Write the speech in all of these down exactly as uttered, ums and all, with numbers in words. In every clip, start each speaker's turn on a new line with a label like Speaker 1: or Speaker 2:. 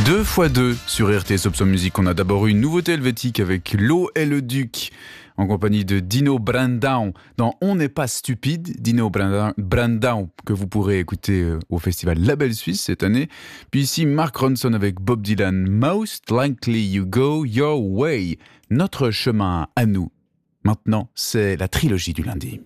Speaker 1: Deux fois deux sur R T S Soupçon Musique. On a d'abord eu une nouveauté helvétique avec L'eau et le Duc en compagnie de Dino Brandão dans On n'est pas stupide. Dino Brandão que vous pourrez écouter au festival Label Suisse cette année. Puis ici Mark Ronson avec Bob Dylan, Most Likely You Go Your Way, notre chemin à nous. Maintenant, c'est la trilogie du lundi.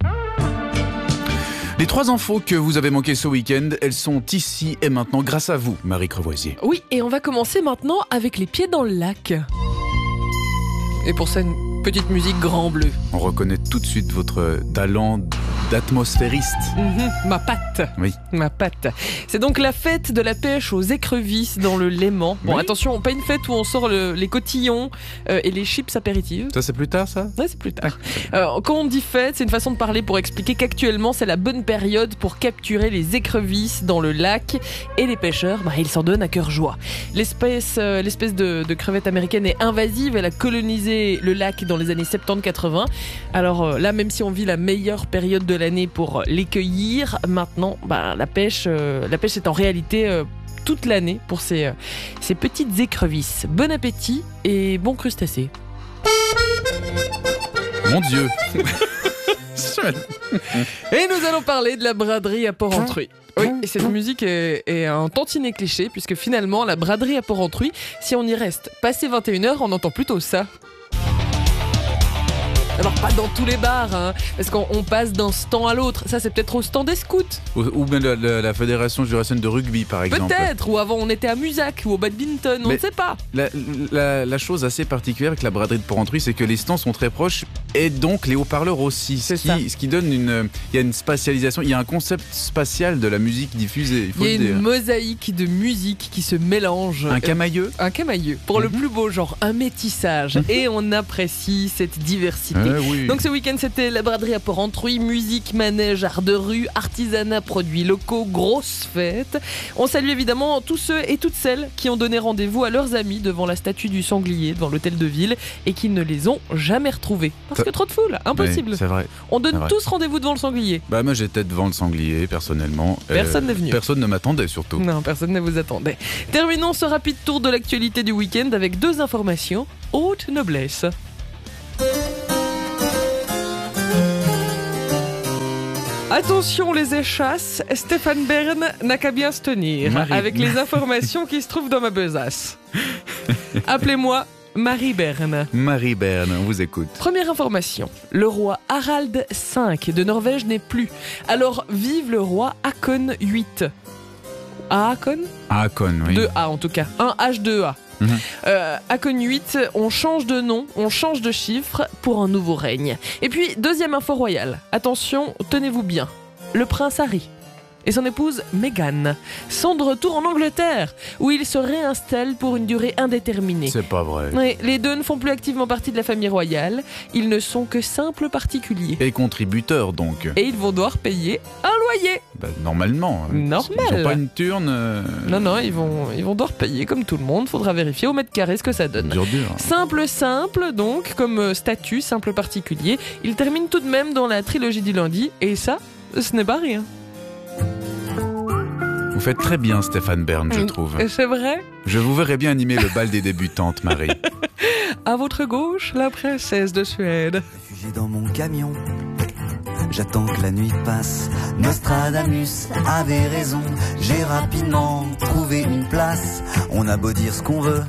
Speaker 1: Les trois infos que vous avez manquées ce week-end, elles sont ici et maintenant grâce à vous, Marie Crevoisier.
Speaker 2: Oui, et on va commencer maintenant avec les pieds dans le lac. Et pour ça, une petite musique grand bleu.
Speaker 1: On reconnaît tout de suite votre talent d'atmosphériste.
Speaker 2: Mmh, ma patte.
Speaker 1: Oui.
Speaker 2: Ma patte. C'est donc la fête de la pêche aux écrevisses dans le Léman. Bon,
Speaker 1: oui.
Speaker 2: Attention, pas une fête où on sort le, les cotillons euh, et les chips apéritives.
Speaker 1: Ça, c'est plus tard, ça ?
Speaker 2: Ouais, c'est plus tard. Euh, quand on dit fête, c'est une façon de parler pour expliquer qu'actuellement, c'est la bonne période pour capturer les écrevisses dans le lac. Et les pêcheurs, bah, ils s'en donnent à cœur joie. L'espèce, euh, l'espèce de, de crevette américaine est invasive. Elle a colonisé le lac dans les années soixante-dix quatre-vingts. Alors euh, là, même si on vit la meilleure période de l'année pour les cueillir, maintenant, bah, la pêche, euh, la pêche est en réalité euh, toute l'année pour ces, euh, ces petites écrevisses. Bon appétit et bon crustacé.
Speaker 1: Mon Dieu.
Speaker 2: Et nous allons parler de la braderie à Porrentruy. Oui, et cette musique est, est un tantinet cliché, puisque finalement, la braderie à Porrentruy, si on y reste passé vingt et une heures, on entend plutôt ça. Alors pas dans tous les bars, hein, parce qu'on on passe d'un stand à l'autre. Ça, c'est peut-être au stand des scouts.
Speaker 1: Ou, ou bien la, la, la Fédération jurassienne de rugby, par exemple.
Speaker 2: Peut-être, ou avant on était à Musac ou au badminton, on
Speaker 1: Mais
Speaker 2: ne sait pas.
Speaker 1: La, la, la chose assez particulière avec la braderie de Porrentruy, c'est que les stands sont très proches et donc les haut-parleurs aussi. Ce
Speaker 2: C'est
Speaker 1: qui, ce qui donne une... Il y a une spatialisation, il y a un concept spatial de la musique diffusée, il faut
Speaker 2: Il y a
Speaker 1: le
Speaker 2: une
Speaker 1: dire.
Speaker 2: mosaïque de musique qui se mélange.
Speaker 1: Un camailleux.
Speaker 2: Un camailleux, pour mm-hmm. le plus beau genre, un métissage. Mm-hmm. Et on apprécie cette diversité.
Speaker 1: Euh, oui.
Speaker 2: Donc ce week-end, c'était la braderie à Porrentruy, musique, manège, art de rue, artisanat, produits locaux, grosse fête. On salue évidemment tous ceux et toutes celles qui ont donné rendez-vous à leurs amis devant la statue du sanglier, devant l'hôtel de ville, et qui ne les ont jamais retrouvés. Parce que trop de foule, impossible.
Speaker 1: Oui, c'est vrai.
Speaker 2: On donne
Speaker 1: vrai.
Speaker 2: tous rendez-vous devant le sanglier.
Speaker 1: Bah moi j'étais devant le sanglier, personnellement.
Speaker 2: Personne euh, n'est venu.
Speaker 1: Personne ne m'attendait surtout.
Speaker 2: Non, personne ne vous attendait. Terminons ce rapide tour de l'actualité du week-end avec deux informations haute noblesse. Attention les échasses, Stéphane Bern n'a qu'à bien se tenir
Speaker 1: Marie.
Speaker 2: Avec les informations qui se trouvent dans ma besace. Appelez-moi Marie Bern.
Speaker 1: Marie Bern, on vous écoute.
Speaker 2: Première information, le roi Harald cinq de Norvège n'est plus. Alors vive le roi Haakon huit. Haakon
Speaker 1: Haakon, oui.
Speaker 2: deux A en tout cas, un H deux A. Mmh. Euh, Haakon huit, on change de nom, on change de chiffre pour un nouveau règne. Et puis, deuxième info royale. Attention, tenez-vous bien. Le prince Harry et son épouse Meghan sont de retour en Angleterre, où ils se réinstallent pour une durée indéterminée.
Speaker 1: C'est pas vrai.
Speaker 2: Oui, les deux ne font plus activement partie de la famille royale. Ils ne sont que simples particuliers.
Speaker 1: Et contributeurs, donc.
Speaker 2: Et ils vont devoir payer un loyer.
Speaker 1: Bah, normalement.
Speaker 2: Normal.
Speaker 1: Ils n'ont pas une turne. Euh...
Speaker 2: Non, non, ils vont, ils vont devoir payer comme tout le monde. Faudra vérifier au mètre carré ce que ça donne.
Speaker 1: Dur, dur.
Speaker 2: Simple, simple, donc, comme statut, simple particulier. Ils terminent tout de même dans la trilogie du lundi. Et ça, ce n'est pas rien.
Speaker 1: Vous faites très bien, Stéphane Bern, je trouve.
Speaker 2: C'est vrai ?
Speaker 1: Je vous verrais bien animer le bal des débutantes, Marie.
Speaker 2: À votre gauche, la princesse de Suède.
Speaker 3: Réfugié dans mon camion, j'attends que la nuit passe. Nostradamus avait raison, j'ai rapidement trouvé une place. On a beau dire ce qu'on veut,